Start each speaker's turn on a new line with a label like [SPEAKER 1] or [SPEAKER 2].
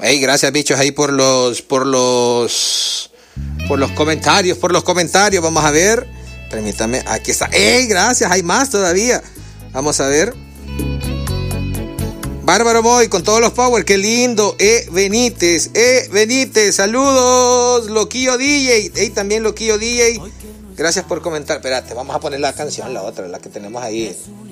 [SPEAKER 1] Hey, gracias, bichos, ahí por los comentarios, vamos a ver. Permítame, aquí está. Hey, gracias, hay más todavía. Vamos a ver. Bárbaro Moy, con todos los power, qué lindo. Benítez, saludos. Loquillo DJ, también Loquillo DJ. Gracias por comentar. Espérate, vamos a poner la canción, la otra, la que tenemos ahí.